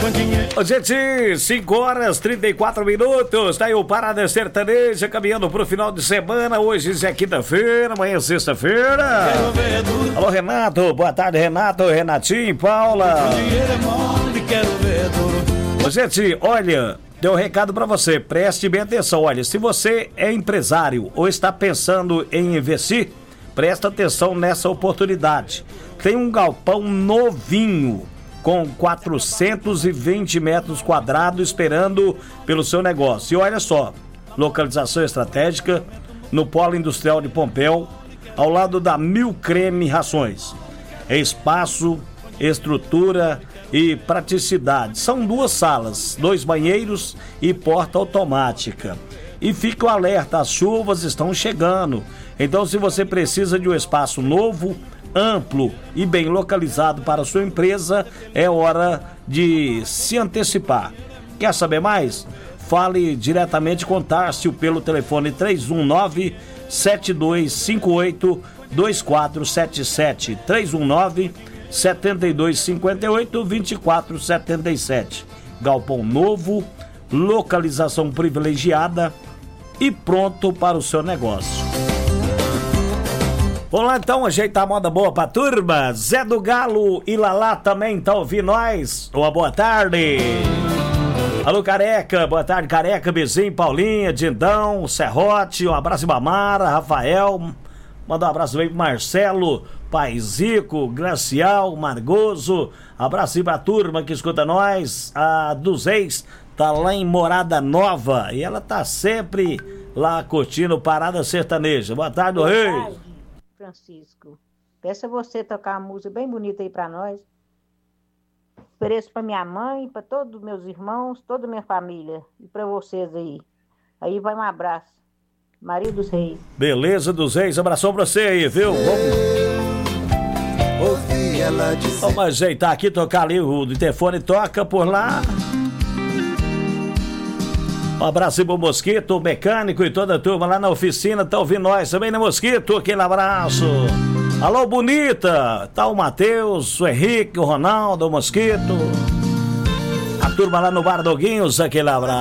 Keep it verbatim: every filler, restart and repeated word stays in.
Ô, gente, cinco horas e trinta e quatro minutos. Tá aí o Parada Sertaneja caminhando pro final de semana. Hoje é quinta-feira, amanhã é sexta-feira. Alô, Renato. Boa tarde, Renato, Renatinho, Paula. Ô, gente, olha, deu um recado pra você. Preste bem atenção. Olha, se você é empresário ou está pensando em investir, presta atenção nessa oportunidade. Tem um galpão novinho com quatrocentos e vinte metros quadrados esperando pelo seu negócio. E olha só, localização estratégica no Polo Industrial de Pompéu, ao lado da Mil Creme Rações. Espaço, estrutura e praticidade. São duas salas, dois banheiros e porta automática. E fique o alerta, as chuvas estão chegando. Então, se você precisa de um espaço novo, amplo e bem localizado para a sua empresa, é hora de se antecipar. Quer saber mais? Fale diretamente com Tárcio pelo telefone três um nove, sete dois cinco oito, dois quatro sete sete, três um nove, sete dois cinco oito, dois quatro sete sete. Galpão novo, localização privilegiada e pronto para o seu negócio. Vamos lá então, ajeitar a moda boa pra turma. Zé do Galo e Lalá também tá ouvindo nós. Uma boa tarde. Alô, Careca, boa tarde, Careca, Bezinho, Paulinha, Dindão, Serrote, um abraço pra Mara, Rafael. Manda um abraço aí pro Marcelo, Paizico, Gracial, Margoso. Abraço aí pra turma que escuta nós. A dos ex tá lá em Morada Nova e ela tá sempre lá curtindo Parada Sertaneja. Boa tarde, Boa Rei. tarde, Francisco. Peça você tocar uma música bem bonita aí pra nós. Ofereço pra minha mãe, pra todos os meus irmãos, toda a minha família e pra vocês aí. Aí vai um abraço. Maria dos Reis. Beleza dos Reis, abração pra você aí, viu? Vamos, Vamos ajeitar aqui, tocar ali o telefone, toca por lá. Um abraço aí pro Mosquito, o mecânico e toda a turma lá na oficina, tá ouvindo nós também, né, Mosquito? Aquele abraço. Alô, bonita, tá o Matheus, o Henrique, o Ronaldo, o Mosquito. A turma lá no Bar Doguinhos, aquele abraço.